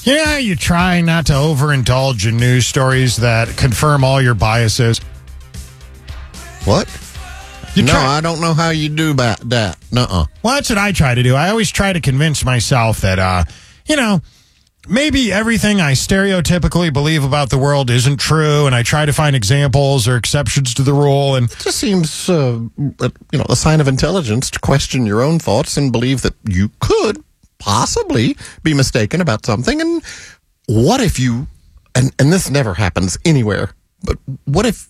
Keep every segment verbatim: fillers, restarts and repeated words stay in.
You know how you try not to overindulge in news stories that confirm all your biases? What? You no, try- I don't know how you do that. that. Nuh-uh. Well, that's what I try to do. I always try to convince myself that, uh, you know, maybe everything I stereotypically believe about the world isn't true, and I try to find examples or exceptions to the rule. And It just seems, uh, you know, a sign of intelligence to question your own thoughts and believe that you could possibly be mistaken about something. And what if you, and, and this never happens anywhere, but what if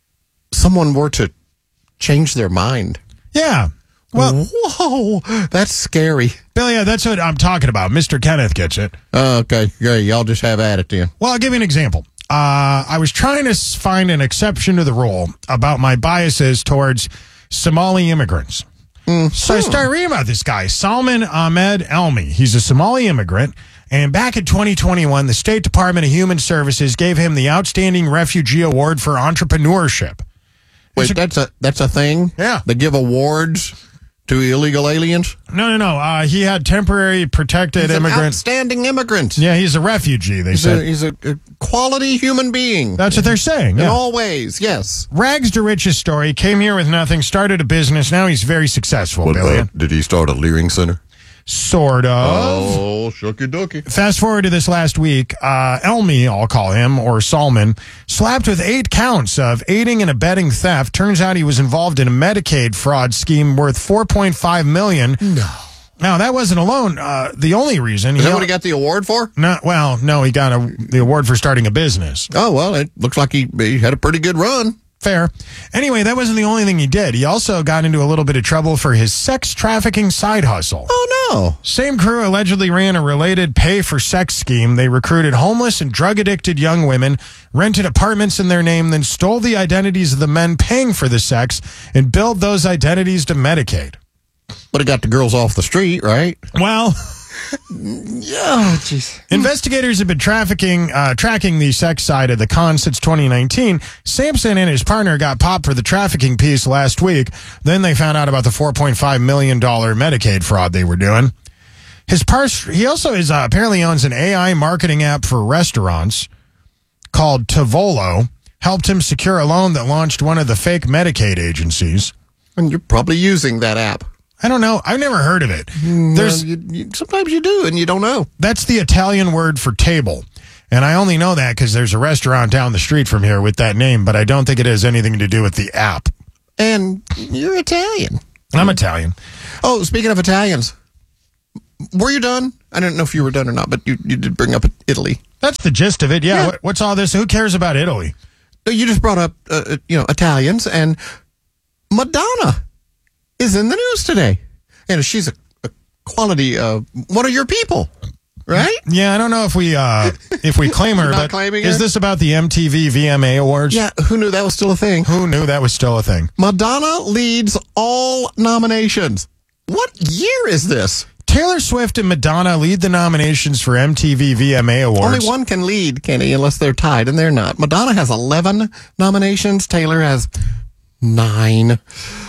someone were to change their mind? yeah, well, Whoa, that's scary. Billy, yeah, that's what I'm talking about. Mister Kenneth gets it. Uh, okay, great. Y'all just have at it then. Well, I'll give you an example. Uh, I was trying to s- find an exception to the rule about my biases towards Somali immigrants. So I started reading about this guy, Salman Ahmed Elmi. He's a Somali immigrant. And back in twenty twenty-one, the State Department of Human Services gave him the Outstanding Refugee Award for Entrepreneurship. Wait, that's a that's a thing? Yeah. They give awards to illegal aliens? No, no, no. Uh, he had temporary protected He's an immigrant. outstanding immigrant. Yeah, he's a refugee, they He's, said. a, he's a, a quality human being. That's what they're saying. In Yeah. all ways, yes. Rags to riches story. Came here with nothing, started a business. Now he's very successful, Billy. did he start a Leering Center? Sort of. Oh, shucky ducky. Fast forward to this last week, uh, Elmi, I'll call him, or Salman, slapped with eight counts of aiding and abetting theft. Turns out he was involved in a Medicaid fraud scheme worth four point five million dollars. No. Now, that wasn't alone. Uh, the only reason. Is he that what he got the award for? No, well, no, he got a, the award for starting a business. Oh, well, it looks like he, he had a pretty good run. Fair. Anyway, that wasn't the only thing he did. He also got into a little bit of trouble for his sex trafficking side hustle. Oh, no. Same crew allegedly ran a related pay-for-sex scheme. They recruited homeless and drug-addicted young women, rented apartments in their name, then stole the identities of the men paying for the sex and billed those identities to Medicaid. But it got the girls off the street, right? Well, Yeah, jeez. investigators have been trafficking, uh, tracking the sex side of the con since twenty nineteen. Sampson and his partner got popped for the trafficking piece last week. Then they found out about the four point five million dollars Medicaid fraud they were doing. His pars- He also is uh, apparently owns an A I marketing app for restaurants called Tavolo. Helped him secure a loan that launched one of the fake Medicaid agencies. And you're probably using that app. I don't know. I've never heard of it. There's Well, you, you, sometimes you do, and you don't know. That's the Italian word for table. And I only know that because there's a restaurant down the street from here with that name, but I don't think it has anything to do with the app. And you're Italian. I'm Italian. Oh, speaking of Italians, were you done? I don't know if you were done or not, but you, you did bring up Italy. That's the gist of it. Yeah. Yeah. What, what's all this? Who cares about Italy? You just brought up, uh, you know, Italians, and Madonna is in the news today. And she's a, a quality, uh, one of your people, right? Yeah, I don't know if we uh, if we claim her, You're not but claiming is her? this about the M T V V M A Awards? Yeah, who knew that was still a thing? Who knew that was still a thing? Madonna leads all nominations. What year is this? Taylor Swift and Madonna lead the nominations for M T V V M A Awards. Only one can lead, Kenny, unless they're tied, and they're not. Madonna has eleven nominations. Taylor has nine.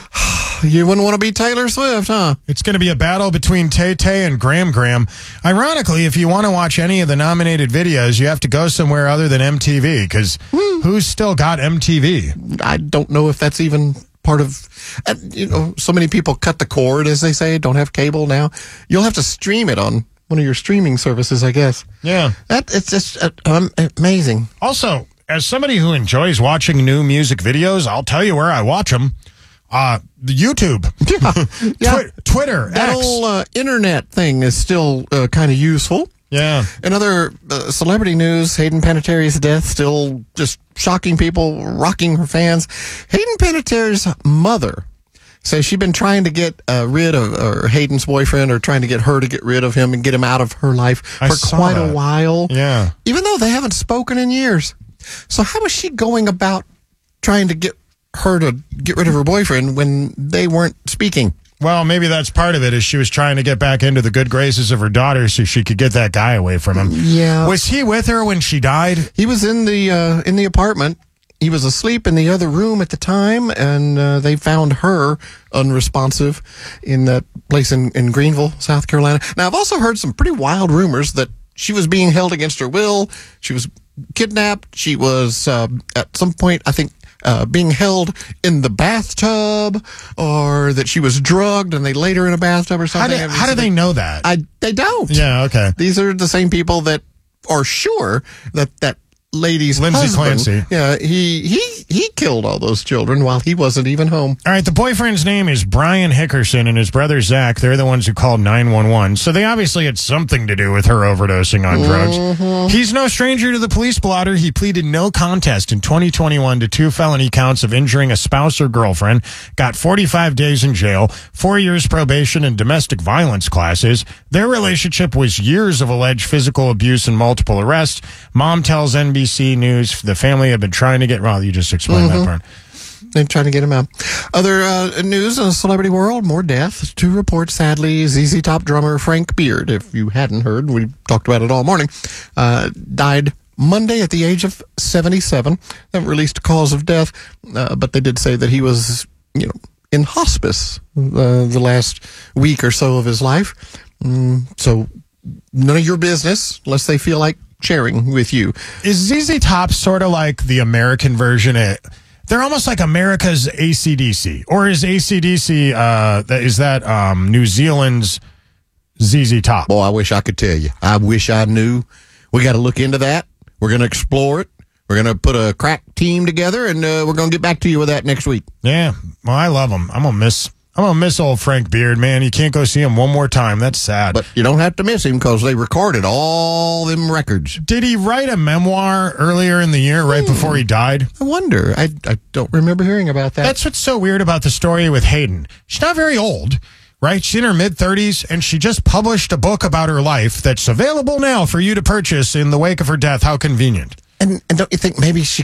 You wouldn't want to be Taylor Swift, huh? It's going to be a battle between Tay Tay and Graham Graham. Ironically, if you want to watch any of the nominated videos, you have to go somewhere other than M T V, because Hmm. who's still got M T V? I don't know if that's even part of, uh, you know, so many people cut the cord, as they say, don't have cable now. You'll have to stream it on one of your streaming services, I guess. Yeah. That It's just uh, um, amazing. Also, as somebody who enjoys watching new music videos, I'll tell you where I watch them. Uh, the YouTube, Yeah. yeah. Twi- Twitter, That X. whole uh, internet thing is still uh, kind of useful. Yeah. In other uh, celebrity news, Hayden Panettiere's death still just shocking people, rocking her fans. Hayden Panettiere's mother says she'd been trying to get uh, rid of or Hayden's boyfriend, or trying to get her to get rid of him and get him out of her life I for saw quite that. a while. Yeah. Even though they haven't spoken in years. So how is she going about trying to get her to get rid of her boyfriend when they weren't speaking? Well, maybe that's part of it, is she was trying to get back into the good graces of her daughter so she could get that guy away from him. Yeah. Was he with her when she died? He was in the uh, in the apartment. He was asleep in the other room at the time, and uh, they found her unresponsive in that place in, in Greenville, South Carolina. Now, I've also heard some pretty wild rumors that she was being held against her will. She was kidnapped. She was uh, at some point, I think, uh, being held in the bathtub, or that she was drugged and they laid her in a bathtub or How something. do, how do they know that? I they don't. Yeah, okay. These are the same people that are sure that that lady's Lindsay husband, Clancy. Yeah, he he he killed all those children while he wasn't even home. All right, the boyfriend's name is Brian Hickerson, and his brother Zach, they're the ones who called nine one one. So they obviously had something to do with her overdosing on drugs. Mm-hmm. He's no stranger to the police blotter. He pleaded no contest in twenty twenty-one to two felony counts of injuring a spouse or girlfriend, got forty-five days in jail, four years probation, and domestic violence classes. Their relationship was years of alleged physical abuse and multiple arrests. Mom tells N B C News the family had been trying to get... Well, you just explained Mm-hmm. that part. They're trying to get him out. Other uh, news in the celebrity world, more deaths. To report, sadly, Z Z Top drummer Frank Beard, if you hadn't heard, we talked about it all morning, uh, died Monday at the age of seventy-seven. They haven't released a cause of death, uh, but they did say that he was, you know, in hospice uh, the last week or so of his life. Mm, so none of your business unless they feel like sharing with you. Is Z Z Top sort of like the American version of... They're almost like America's A C D C. Or is A C D C, uh, is that um, New Zealand's Z Z Top? Boy, I wish I could tell you. I wish I knew. We got to look into that. We're going to explore it. We're going to put a crack team together, and uh, we're going to get back to you with that next week. Yeah. Well, I love him. I'm going to miss... I'm going to miss old Frank Beard, man. You can't go see him one more time. That's sad. But you don't have to miss him because they recorded all them records. Did he write a memoir earlier in the year, right hmm. before he died? I wonder. I, I don't remember hearing about that. That's what's so weird about the story with Hayden. She's not very old, right? She's in her mid-thirties, and she just published a book about her life that's available now for you to purchase in the wake of her death. How convenient. And, and don't you think maybe she,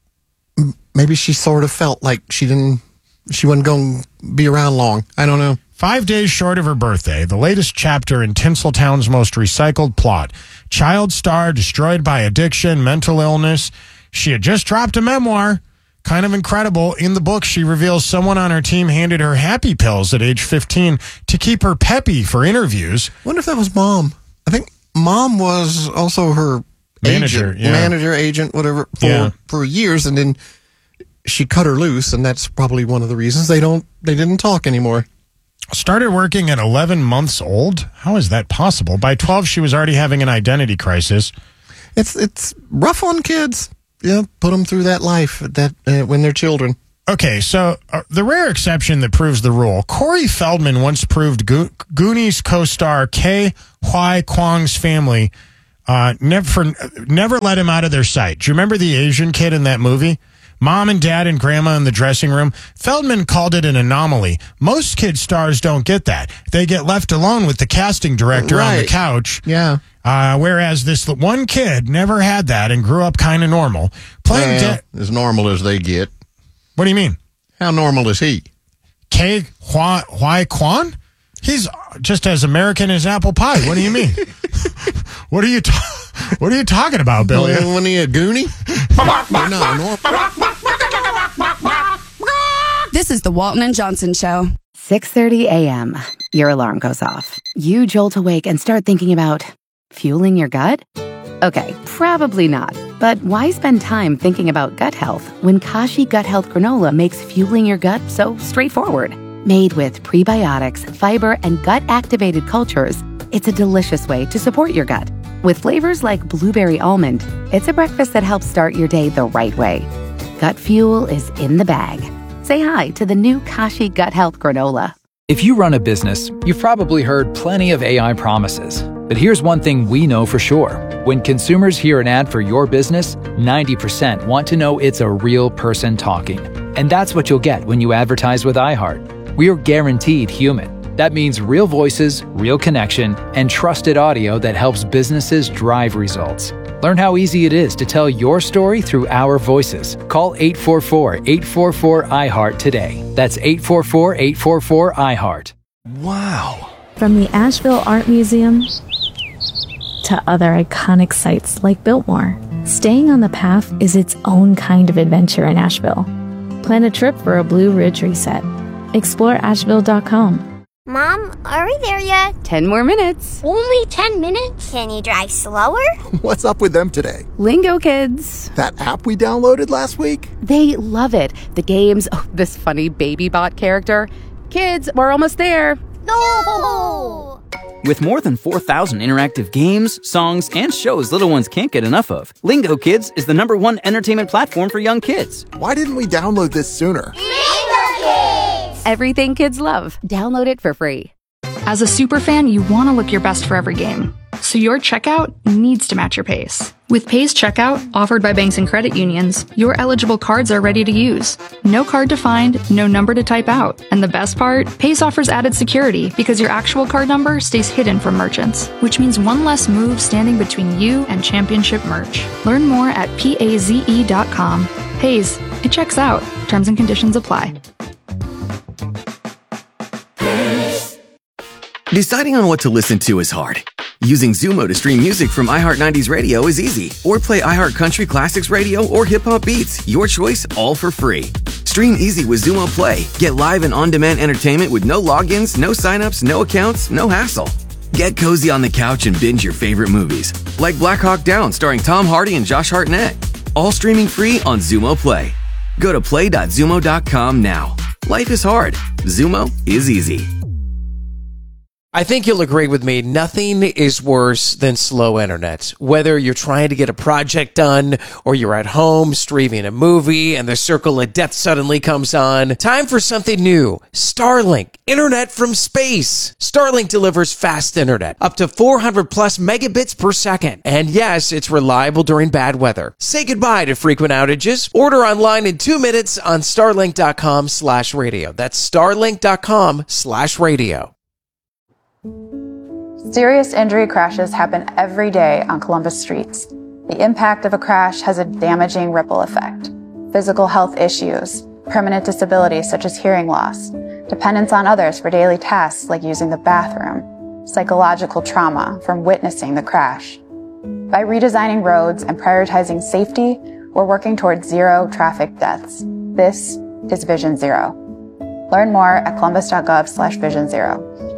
maybe she sort of felt like she didn't... She wasn't going to be around long. I don't know. Five days short of her birthday, the latest chapter in Tinseltown's most recycled plot. Child star destroyed by addiction, mental illness. She had just dropped a memoir. Kind of incredible. In the book, she reveals someone on her team handed her happy pills at age fifteen to keep her peppy for interviews. I wonder if that was Mom. I think Mom was also her manager, agent, yeah. manager, agent, whatever, for, yeah. for years, and then she cut her loose, and that's probably one of the reasons they don't they didn't talk anymore. Started working at eleven months old? How is that possible? By twelve, she was already having an identity crisis. It's it's rough on kids. Yeah, put them through that life that uh, when they're children. Okay, so uh, the rare exception that proves the rule. Corey Feldman once proved Go- Goonies co-star Ke Huy Quang's family uh, never never let him out of their sight. Do you remember the Asian kid in that movie? Mom and dad and grandma in the dressing room. Feldman called it an anomaly. Most kid stars don't get that. They get left alone with the casting director right. on the couch. Yeah. Uh, whereas this one kid never had that and grew up kind of normal. Playing well, de- as normal as they get. What do you mean? How normal is he? Ke Huy, Huy Quan? He's just as American as apple pie. What do you mean? What are you ta- What are you talking about, Billy? Well, when he a Goonie? No, normal. This is the Walton and Johnson Show. six thirty a.m. Your alarm goes off. You jolt awake and start thinking about fueling your gut? Okay, probably not. But why spend time thinking about gut health when Kashi Gut Health Granola makes fueling your gut so straightforward? Made with prebiotics, fiber, and gut-activated cultures, it's a delicious way to support your gut. With flavors like blueberry almond, it's a breakfast that helps start your day the right way. Gut fuel is in the bag. Say hi to the new Kashi Gut Health Granola. If you run a business, you've probably heard plenty of A I promises. But here's one thing we know for sure. When consumers hear an ad for your business, ninety percent want to know it's a real person talking. And that's what you'll get when you advertise with iHeart. We're guaranteed human. That means real voices, real connection, and trusted audio that helps businesses drive results. Learn how easy it is to tell your story through our voices. Call eight four four, eight four four, I heart today. That's eight four four, eight four four, I heart. Wow. From the Asheville Art Museum to other iconic sites like Biltmore, staying on the path is its own kind of adventure in Asheville. Plan a trip for a Blue Ridge reset. Explore asheville dot com. Mom, are we there yet? Ten more minutes. Only ten minutes? Can you drive slower? What's up with them today? Lingo Kids. That app we downloaded last week? They love it. The games, oh, this funny baby bot character. Kids, we're almost there. No! With more than four thousand interactive games, songs, and shows little ones can't get enough of, Lingo Kids is the number one entertainment platform for young kids. Why didn't we download this sooner? Lingo Kids! Everything kids love. Download it for free. As a superfan, you want to look your best for every game. So your checkout needs to match your pace. With Pace Checkout, offered by banks and credit unions, your eligible cards are ready to use. No card to find, no number to type out. And the best part? Pace offers added security because your actual card number stays hidden from merchants, which means one less move standing between you and championship merch. Learn more at paze dot com. Paze, it checks out. Terms and conditions apply. Deciding on what to listen to is hard. Using Zumo to stream music from iHeart nineties Radio is easy. Or play iHeart Country Classics Radio or Hip Hop Beats. Your choice, all for free. Stream easy with Zumo Play. Get live and on-demand entertainment with no logins, no signups, no accounts, no hassle. Get cozy on the couch and binge your favorite movies. Like Black Hawk Down starring Tom Hardy and Josh Hartnett. All streaming free on Zumo Play. Go to play dot zumo dot com now. Life is hard. Zumo is easy. I think you'll agree with me, nothing is worse than slow internet. Whether you're trying to get a project done or you're at home streaming a movie and the circle of death suddenly comes on, time for something new. Starlink, internet from space. Starlink delivers fast internet, up to four hundred plus megabits per second. And yes, it's reliable during bad weather. Say goodbye to frequent outages. Order online in two minutes on starlink dot com slash radio. That's starlink dot com slash radio. Serious injury crashes happen every day on Columbus streets. The impact of a crash has a damaging ripple effect. Physical health issues, permanent disabilities such as hearing loss, dependence on others for daily tasks like using the bathroom, psychological trauma from witnessing the crash. By redesigning roads and prioritizing safety, we're working towards zero traffic deaths. This is Vision Zero. Learn more at columbus dot gov slash vision zero.